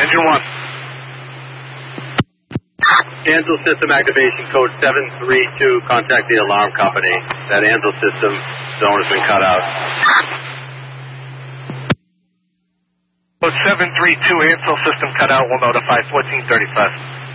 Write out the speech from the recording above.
Engine 1. Ansel system activation code 732. Contact the alarm company. That Ansel system zone has been cut out. Code 732, Ansel system cut out. We'll notify 1435.